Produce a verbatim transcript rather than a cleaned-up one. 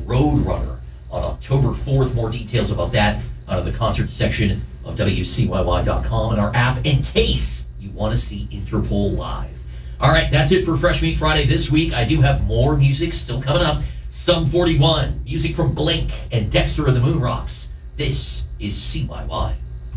Roadrunner on October fourth. More details about that out of the concert section of W C Y Y dot com and our app in case you want to see Interpol live. All right, that's it for Fresh Meat Friday this week. I do have more music still coming up. Sum forty-one, music from Blink and Dexter and the Moon Rocks. This is C Y Y.